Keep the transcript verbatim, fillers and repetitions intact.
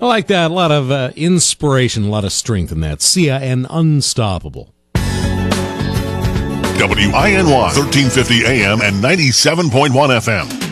I like that. A lot of uh, inspiration, a lot of strength in that. Sia and Unstoppable. W I N Y, thirteen fifty A M and ninety-seven point one F M.